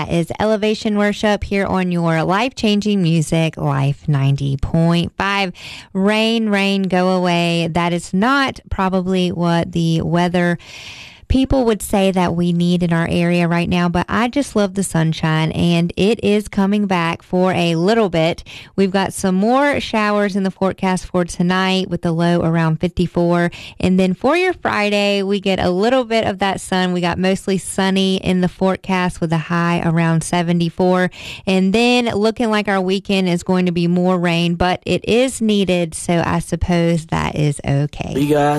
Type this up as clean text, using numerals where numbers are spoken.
that is Elevation Worship here on your life-changing music, Life 90.5. Rain, go away. That is not probably what the weather people would say that we need in our area right now, but I just love the sunshine, and it is coming back for a little bit. We've got some more showers in the forecast for tonight with the low around 54, and then for your Friday, we get a little bit of that sun. We got mostly sunny in the forecast with a high around 74, and then looking like our weekend is going to be more rain, but it is needed, so I suppose that is okay.